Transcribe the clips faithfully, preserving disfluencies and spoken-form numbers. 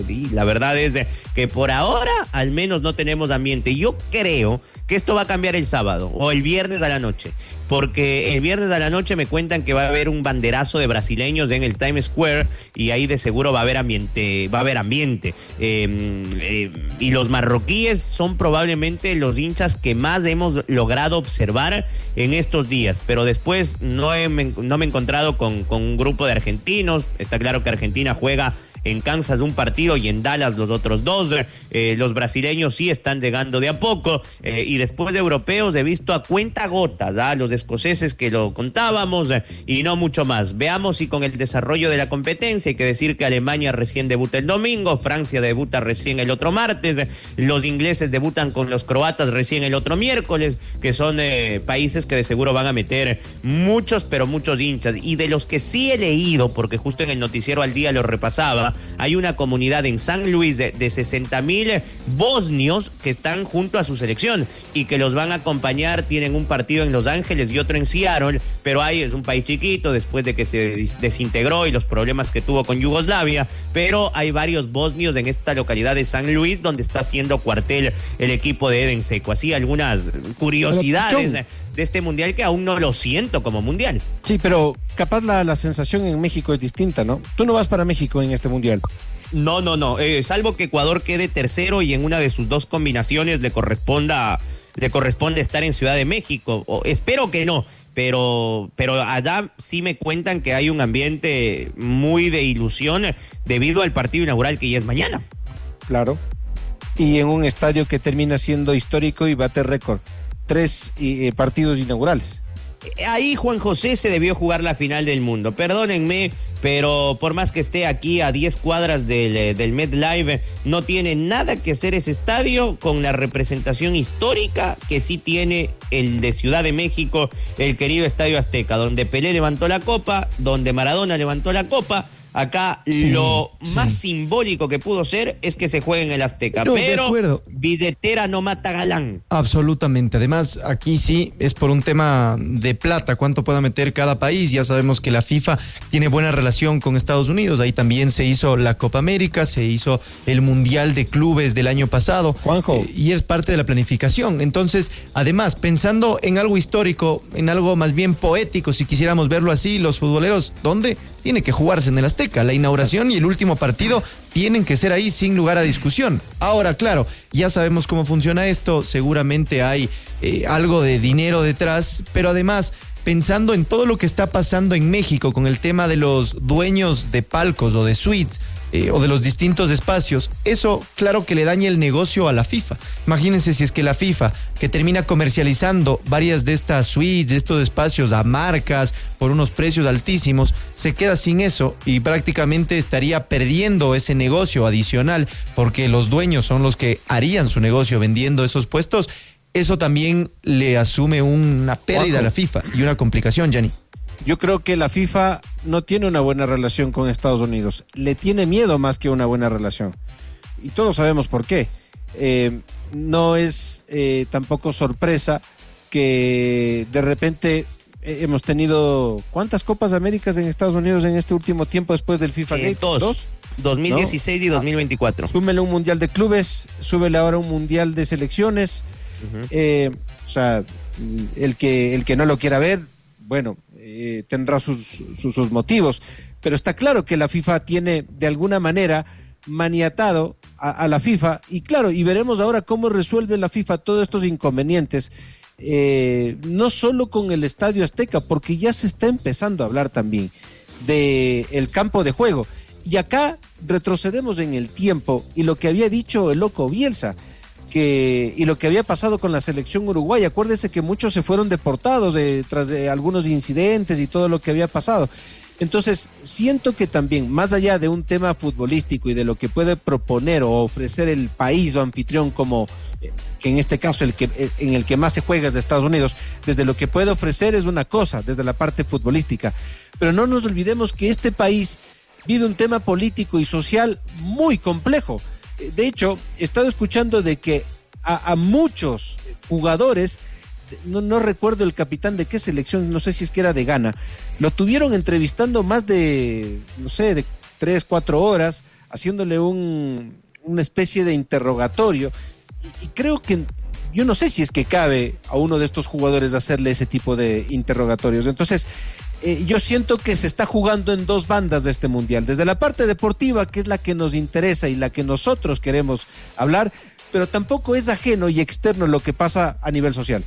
Y la verdad es que por ahora al menos no tenemos ambiente. Yo creo que esto va a cambiar el sábado o el viernes a la noche, porque el viernes a la noche me cuentan que va a haber un banderazo de brasileños en el Times Square y ahí de seguro va a haber ambiente, va a haber ambiente. Eh, eh, y los marroquíes son probablemente los hinchas que más hemos logrado observar en estos días, pero después no, he, no me he encontrado con, con un grupo de argentinos. Está claro que Argentina juega en Kansas un partido y en Dallas los otros dos. Eh, los brasileños sí están llegando de a poco, eh, y después de europeos he visto a cuentagotas, ¿ah? Los escoceses que lo contábamos, eh, y no mucho más. Veamos si con el desarrollo de la competencia, hay que decir que Alemania recién debuta el domingo, Francia debuta recién el otro martes, eh, los ingleses debutan con los croatas recién el otro miércoles, que son eh, países que de seguro van a meter muchos, pero muchos hinchas. Y de los que sí he leído, porque justo en el noticiero al día lo repasaba, hay una comunidad en San Luis de, de sesenta mil bosnios que están junto a su selección y que los van a acompañar. Tienen un partido en Los Ángeles y otro en Seattle, pero ahí es un país chiquito después de que se desintegró y los problemas que tuvo con Yugoslavia, pero hay varios bosnios en esta localidad de San Luis donde está haciendo cuartel el equipo de Edén Seco. Así algunas curiosidades de este mundial que aún no lo siento como mundial. Sí, pero capaz la, la sensación en México es distinta, ¿no? Tú no vas para México en este mundial. No, no, no, eh, salvo que Ecuador quede tercero y en una de sus dos combinaciones le corresponda, le corresponde estar en Ciudad de México. O, espero que no, pero, pero allá sí me cuentan que hay un ambiente muy de ilusión debido al partido inaugural que ya es mañana. Claro, y en un estadio que termina siendo histórico y bate récord. Tres eh, partidos inaugurales. Ahí Juan José se debió jugar la final del mundo, perdónenme, pero por más que esté aquí a diez cuadras del, del MetLife, no tiene nada que hacer ese estadio con la representación histórica que sí tiene el de Ciudad de México, el querido Estadio Azteca, donde Pelé levantó la copa, donde Maradona levantó la copa. Acá sí, lo sí. más simbólico que pudo ser es que se juegue en el Azteca, no, pero billetera no mata galán. Absolutamente, además aquí sí es por un tema de plata, cuánto pueda meter cada país. Ya sabemos que la FIFA tiene buena relación con Estados Unidos, ahí también se hizo la Copa América, se hizo el Mundial de Clubes del año pasado, Juanjo, eh, y es parte de la planificación. Entonces, además, pensando en algo histórico, en algo más bien poético, si quisiéramos verlo así, los futboleros, ¿dónde? Tiene que jugarse en el Azteca. La inauguración y el último partido tienen que ser ahí sin lugar a discusión. Ahora, claro, ya sabemos cómo funciona esto, seguramente hay eh, algo de dinero detrás, pero además, pensando en todo lo que está pasando en México con el tema de los dueños de palcos o de suites, Eh, o de los distintos espacios, eso claro que le daña el negocio a la FIFA. Imagínense si es que la FIFA, que termina comercializando varias de estas suites, de estos espacios a marcas por unos precios altísimos, se queda sin eso y prácticamente estaría perdiendo ese negocio adicional porque los dueños son los que harían su negocio vendiendo esos puestos. Eso también le asume una pérdida a la FIFA y una complicación, Gianni. Yo creo que la FIFA no tiene una buena relación con Estados Unidos. Le tiene miedo más que una buena relación. Y todos sabemos por qué. Eh, no es eh, tampoco sorpresa que de repente eh, hemos tenido... ¿Cuántas Copas Américas en Estados Unidos en este último tiempo después del FIFA eh, Gate? Dos. ¿Dos? dos mil dieciséis ¿No? Y dos mil veinticuatro. Ah, súmele un Mundial de Clubes, súbele ahora un Mundial de Selecciones. Uh-huh. Eh, o sea, el que, el que no lo quiera ver, bueno... Eh, tendrá sus, sus, sus motivos, pero está claro que la FIFA tiene de alguna manera maniatado a, a la FIFA y claro, y veremos ahora cómo resuelve la FIFA todos estos inconvenientes, eh, no solo con el Estadio Azteca, porque ya se está empezando a hablar también de el campo de juego, y acá retrocedemos en el tiempo y lo que había dicho el loco Bielsa, que, y lo que había pasado con la selección uruguaya. Acuérdese que muchos se fueron deportados de, tras de algunos incidentes y todo lo que había pasado. Entonces, siento que también, más allá de un tema futbolístico y de lo que puede proponer o ofrecer el país o anfitrión como, que en este caso el que, en el que más se juega es de Estados Unidos, desde lo que puede ofrecer es una cosa, desde la parte futbolística. Pero no nos olvidemos que este país vive un tema político y social muy complejo. De hecho, he estado escuchando de que a, a muchos jugadores, no, no recuerdo el capitán de qué selección, no sé si es que era de Ghana, lo tuvieron entrevistando más de, no sé, de tres, cuatro horas, haciéndole un, una especie de interrogatorio. Y, y creo que, yo no sé si es que cabe a uno de estos jugadores hacerle ese tipo de interrogatorios. Entonces, eh, yo siento que se está jugando en dos bandas de este mundial. Desde la parte deportiva, que es la que nos interesa y la que nosotros queremos hablar, pero tampoco es ajeno y externo lo que pasa a nivel social.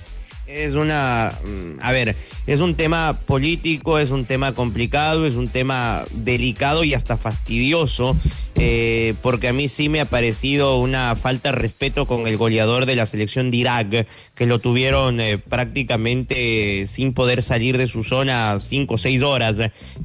Es una, a ver, es un tema político, es un tema complicado, es un tema delicado y hasta fastidioso, eh, porque a mí sí me ha parecido una falta de respeto con el goleador de la selección de Irak, que lo tuvieron eh, prácticamente sin poder salir de su zona cinco o seis horas,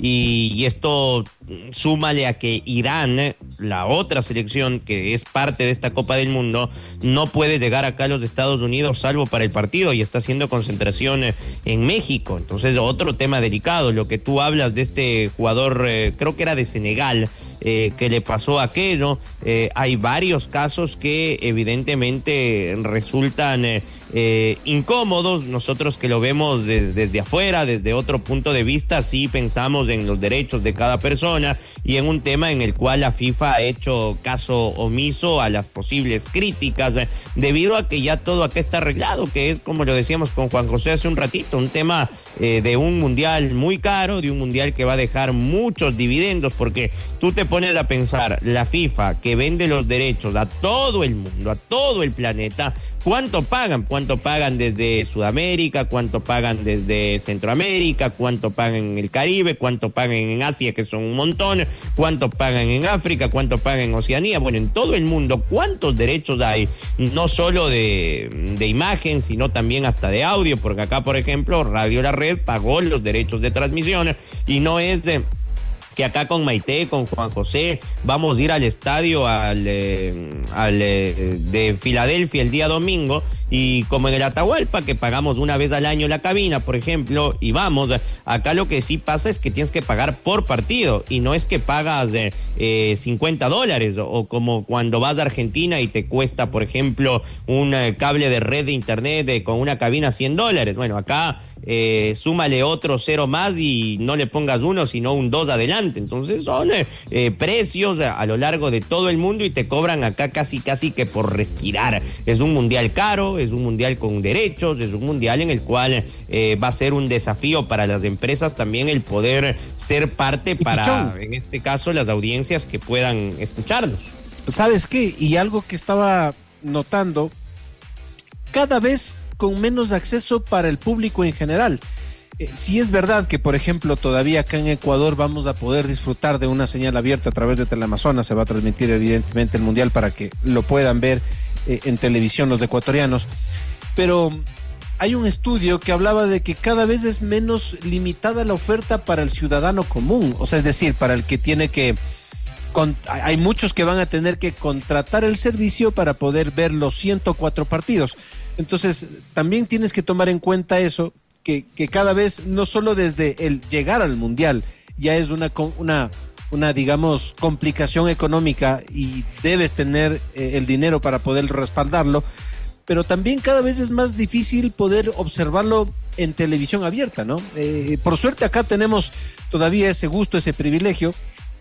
y, y esto súmale a que Irán, la otra selección que es parte de esta Copa del Mundo, no puede llegar acá a los Estados Unidos salvo para el partido y está haciendo concentración en México. Entonces, otro tema delicado. Lo que tú hablas de este jugador, eh, creo que era de Senegal, eh, que le pasó aquello. Eh, hay varios casos que evidentemente resultan eh, eh, incómodos. Nosotros que lo vemos de, desde afuera, desde otro punto de vista, sí pensamos en los derechos de cada persona y en un tema en el cual la FIFA ha hecho caso omiso a las posibles críticas, eh, debido a que ya todo acá está arreglado, que es, como lo decíamos con Juan José hace un ratito, un tema eh, de un mundial muy caro, de un mundial que va a dejar muchos dividendos, porque tú te pones a pensar, la FIFA que vende los derechos a todo el mundo, a todo el planeta, ¿cuánto pagan? ¿Cuánto pagan desde Sudamérica? ¿Cuánto pagan desde Centroamérica? ¿Cuánto pagan en el Caribe? ¿Cuánto pagan en Asia, que son un montón? ¿Cuánto pagan en África? ¿Cuánto pagan en Oceanía? Bueno, en todo el mundo, ¿cuántos derechos hay? No solo de, de imagen, sino también hasta de audio, porque acá, por ejemplo, Radio La Red pagó los derechos de transmisión y no es de... que acá con Maite, con Juan José, vamos a ir al estadio al, eh, al eh, de Filadelfia el día domingo, y como en el Atahualpa, que pagamos una vez al año la cabina, por ejemplo, y vamos, acá lo que sí pasa es que tienes que pagar por partido, y no es que pagas eh, eh, cincuenta dólares, o, o como cuando vas a Argentina y te cuesta, por ejemplo, un eh, cable de red de internet eh, con una cabina cien dólares. Bueno, acá eh, súmale otro cero más y no le pongas uno, sino un dos adelante. Entonces son eh, eh, precios a, a lo largo de todo el mundo y te cobran acá casi casi que por respirar. Es un mundial caro, es un mundial con derechos, es un mundial en el cual eh, va a ser un desafío para las empresas también el poder ser parte para, en este caso, las audiencias que puedan escucharnos. ¿Sabes qué? Y algo que estaba notando, cada vez con menos acceso para el público en general. Eh, si es verdad que, por ejemplo, todavía acá en Ecuador vamos a poder disfrutar de una señal abierta a través de Teleamazonas, se va a transmitir evidentemente el Mundial para que lo puedan ver eh, en televisión los ecuatorianos, pero hay un estudio que hablaba de que cada vez es menos limitada la oferta para el ciudadano común, o sea, es decir, para el que tiene que... Con, hay muchos que van a tener que contratar el servicio para poder ver los ciento cuatro partidos. Entonces, también tienes que tomar en cuenta eso, que, que cada vez, no solo desde el llegar al Mundial, ya es una, una, una digamos, complicación económica y debes tener eh, el dinero para poder respaldarlo, pero también cada vez es más difícil poder observarlo en televisión abierta, ¿no? Eh, por suerte acá tenemos todavía ese gusto, ese privilegio.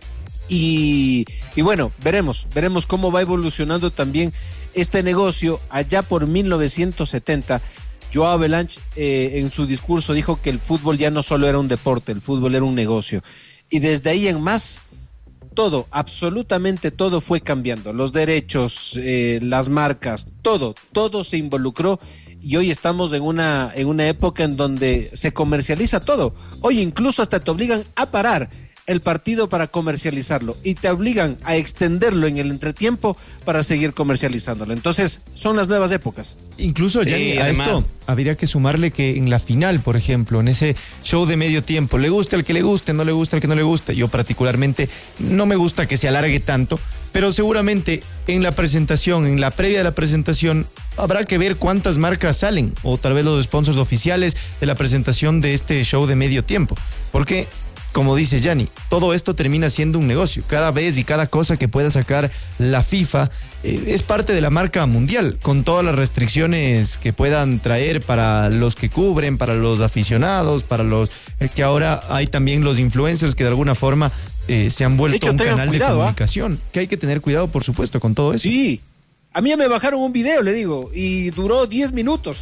Y, y bueno, veremos, veremos cómo va evolucionando también este negocio. Allá por mil novecientos setenta, Joao Havelange eh, en su discurso dijo que el fútbol ya no solo era un deporte, el fútbol era un negocio. Y desde ahí en más, todo, absolutamente todo fue cambiando. Los derechos, eh, las marcas, todo, todo se involucró. Y hoy estamos en una, en una época en donde se comercializa todo. Hoy incluso hasta te obligan a parar el partido para comercializarlo y te obligan a extenderlo en el entretiempo para seguir comercializándolo. Entonces, son las nuevas épocas. Incluso, sí, Gianni, a además, esto habría que sumarle que en la final, por ejemplo, en ese show de medio tiempo, le gusta al que le guste, no le gusta al que no le guste. Yo particularmente no me gusta que se alargue tanto, pero seguramente en la presentación, en la previa de la presentación, habrá que ver cuántas marcas salen, o tal vez los sponsors oficiales de la presentación de este show de medio tiempo. Porque, como dice Gianni, todo esto termina siendo un negocio. Cada vez y cada cosa que pueda sacar la FIFA eh, es parte de la marca mundial, con todas las restricciones que puedan traer para los que cubren, para los aficionados, para los eh, que ahora hay también los influencers que de alguna forma eh, se han vuelto hecho, un tengan canal cuidado, de comunicación. ¿Ah? Que hay que tener cuidado, por supuesto, con todo eso. Sí. A mí ya me bajaron un video, le digo, y duró diez minutos.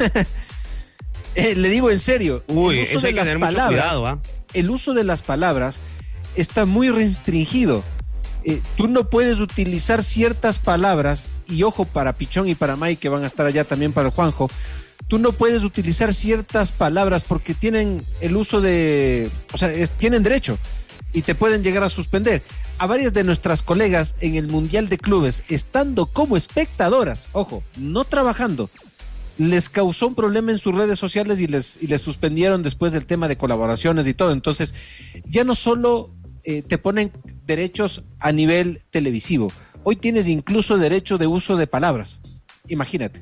eh, le digo en serio. Uy, el uso eso de hay que las tener mucho palabras, cuidado, ¿ah? El uso de las palabras está muy restringido. Eh, tú no puedes utilizar ciertas palabras, y ojo para Pichón y para Mike, que van a estar allá también para el Juanjo, tú no puedes utilizar ciertas palabras porque tienen el uso de, o sea, es, tienen derecho y te pueden llegar a suspender. A varias de nuestras colegas en el Mundial de Clubes, estando como espectadoras, ojo, no trabajando, les causó un problema en sus redes sociales y les, y les suspendieron después del tema de colaboraciones y todo. Entonces, ya no solo eh, te ponen derechos a nivel televisivo, hoy tienes incluso derecho de uso de palabras. Imagínate.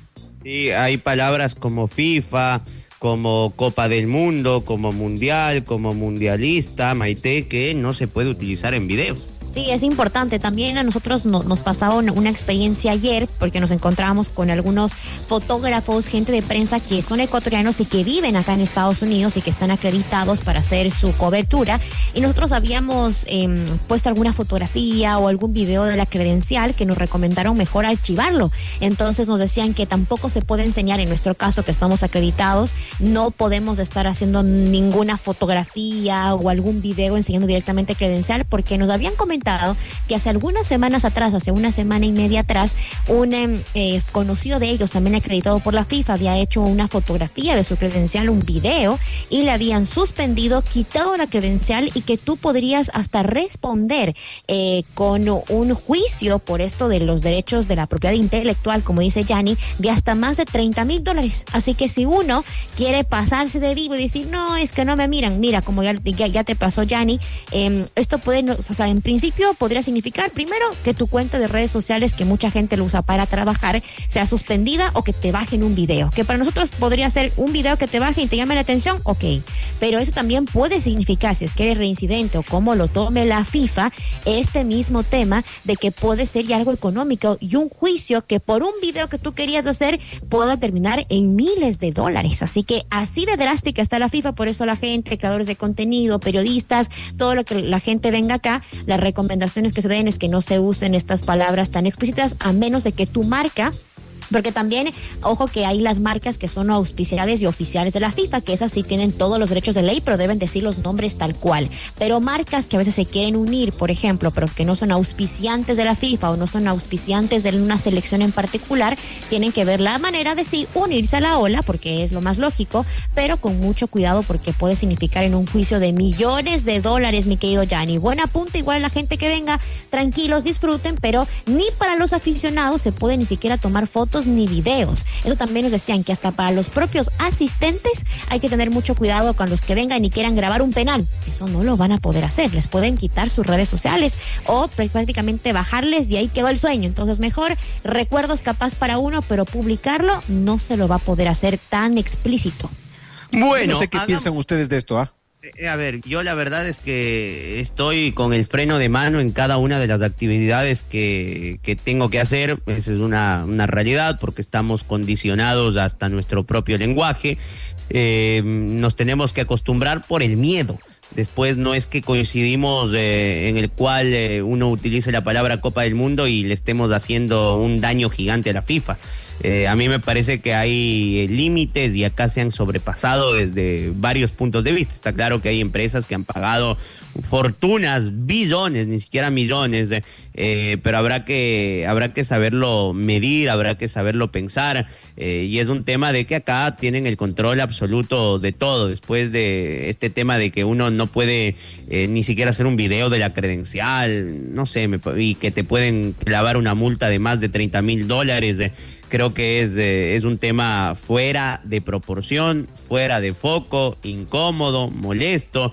Sí, hay palabras como FIFA, como Copa del Mundo, como Mundial, como Mundialista, Maite, que no se puede utilizar en video. Sí, es importante. También a nosotros no, nos pasaba una, una experiencia ayer, porque nos encontrábamos con algunos fotógrafos, gente de prensa que son ecuatorianos y que viven acá en Estados Unidos y que están acreditados para hacer su cobertura. Y nosotros habíamos eh, puesto alguna fotografía o algún video de la credencial que nos recomendaron mejor archivarlo. Entonces nos decían que tampoco se puede enseñar, en nuestro caso que estamos acreditados, no podemos estar haciendo ninguna fotografía o algún video enseñando directamente credencial, porque nos habían comentado que hace algunas semanas atrás, hace una semana y media atrás, un eh, conocido de ellos, también acreditado por la FIFA, había hecho una fotografía de su credencial, un video, y le habían suspendido, quitado la credencial, y que tú podrías hasta responder eh, con un juicio por esto de los derechos de la propiedad intelectual, como dice Yanni, de hasta más de treinta mil dólares. Así que si uno quiere pasarse de vivo y decir, no, es que no me miran, mira, como ya, ya, ya te pasó, Yanni, eh, esto puede, o sea, en principio podría significar, primero, que tu cuenta de redes sociales, que mucha gente lo usa para trabajar, sea suspendida, o que te bajen un video, que para nosotros podría ser un video que te baje y te llame la atención, ok, pero eso también puede significar, si es que eres reincidente o como lo tome la FIFA, este mismo tema de que puede ser ya algo económico y un juicio que por un video que tú querías hacer pueda terminar en miles de dólares. Así que así de drástica está la FIFA. Por eso la gente, creadores de contenido, periodistas, todo lo que la gente venga acá, la recomendación recomendaciones que se den es que no se usen estas palabras tan explícitas, a menos de que tu marca, porque también, ojo, que hay las marcas que son auspiciadas y oficiales de la FIFA, que esas sí tienen todos los derechos de ley, pero deben decir los nombres tal cual. Pero marcas que a veces se quieren unir, por ejemplo, pero que no son auspiciantes de la FIFA o no son auspiciantes de una selección en particular, tienen que ver la manera de sí unirse a la ola, porque es lo más lógico, pero con mucho cuidado, porque puede significar en un juicio de millones de dólares, mi querido Yanni. Buena punta, igual la gente que venga, tranquilos, disfruten, pero ni para los aficionados se puede ni siquiera tomar fotos ni videos. Eso también nos decían, que hasta para los propios asistentes hay que tener mucho cuidado con los que vengan y quieran grabar un penal. Eso no lo van a poder hacer. Les pueden quitar sus redes sociales o prácticamente bajarles, y ahí quedó el sueño. Entonces mejor recuerdos capaz para uno, pero publicarlo no se lo va a poder hacer tan explícito. Bueno, no sé qué hagamos... piensan ustedes de esto, ¿ah? Eh, a ver, yo la verdad es que estoy con el freno de mano en cada una de las actividades que, que tengo que hacer. Esa es una, una realidad, porque estamos condicionados hasta nuestro propio lenguaje. Eh, nos tenemos que acostumbrar por el miedo. Después no es que coincidimos eh, en el cual eh, uno utilice la palabra Copa del Mundo y le estemos haciendo un daño gigante a la FIFA. Eh, a mí me parece que hay eh, límites, y acá se han sobrepasado desde varios puntos de vista. Está claro que hay empresas que han pagado fortunas, billones, ni siquiera millones, eh, eh, pero habrá que habrá que saberlo medir, habrá que saberlo pensar, eh, y es un tema de que acá tienen el control absoluto de todo. Después de este tema de que uno no puede eh, ni siquiera hacer un video de la credencial, no sé, me, y que te pueden clavar una multa de más de treinta mil dólares, eh, creo que es, eh, es un tema fuera de proporción, fuera de foco, incómodo, molesto,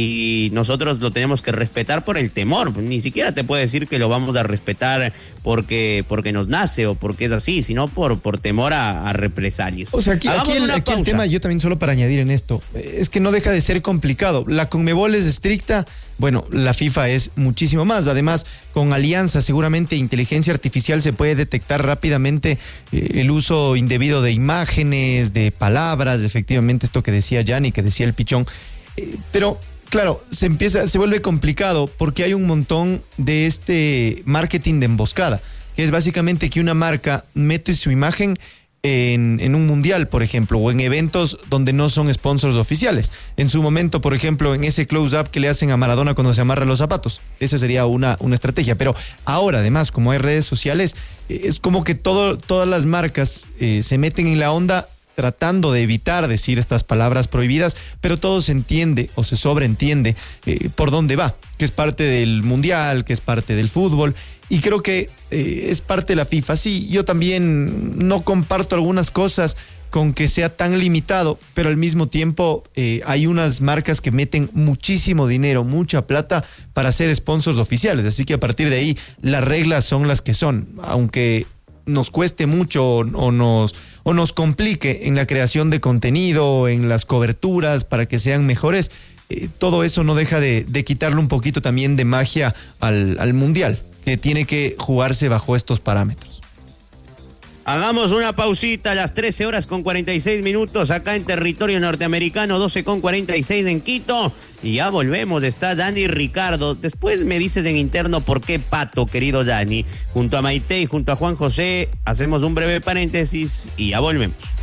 y nosotros lo tenemos que respetar por el temor. Ni siquiera te puedo decir que lo vamos a respetar porque, porque nos nace o porque es así, sino por, por temor a, a represalias. O sea, aquí, aquí, el, aquí el tema, yo también solo para añadir en esto, es que no deja de ser complicado. La Conmebol es estricta, bueno, la FIFA es muchísimo más. Además, con alianza, seguramente inteligencia artificial se puede detectar rápidamente eh, el uso indebido de imágenes, de palabras, efectivamente esto que decía Yanni, que decía el Pichón. Eh, pero claro, se empieza, se vuelve complicado porque hay un montón de este marketing de emboscada, que es básicamente que una marca mete su imagen En, en un mundial, por ejemplo, o en eventos donde no son sponsors oficiales. En su momento, por ejemplo, en ese close-up que le hacen a Maradona cuando se amarra los zapatos. Esa sería una, una estrategia. Pero ahora, además, como hay redes sociales, eh, es como que todo, todas las marcas eh, se meten en la onda tratando de evitar decir estas palabras prohibidas, pero todo se entiende o se sobreentiende eh, por dónde va, que es parte del mundial, que es parte del fútbol. Y creo que eh, es parte de la FIFA. Sí, yo también no comparto algunas cosas con que sea tan limitado, pero al mismo tiempo eh, hay unas marcas que meten muchísimo dinero, mucha plata para ser sponsors oficiales. Así que a partir de ahí las reglas son las que son, aunque nos cueste mucho o, o nos o nos complique en la creación de contenido, en las coberturas para que sean mejores. Eh, todo eso no deja de, de quitarle un poquito también de magia al, al mundial, que tiene que jugarse bajo estos parámetros. Hagamos una pausita a las trece horas con cuarenta y seis minutos acá en territorio norteamericano, doce con cuarenta y seis en Quito. Y ya volvemos, está Dani Ricardo. Después me dices en interno por qué Pato, querido Dani. Junto a Maite y junto a Juan José hacemos un breve paréntesis y ya volvemos.